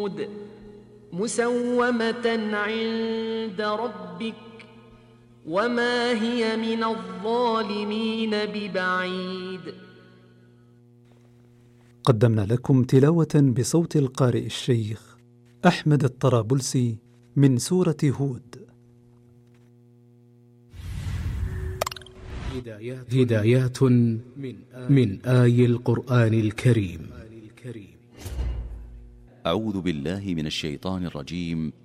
مسومة عند ربك وما هي من الظالمين ببعيد. قدمنا لكم تلاوة بصوت القارئ الشيخ أحمد الطرابلسي من سورة هود. هدايات من آي القرآن الكريم. أعوذ بالله من الشيطان الرجيم.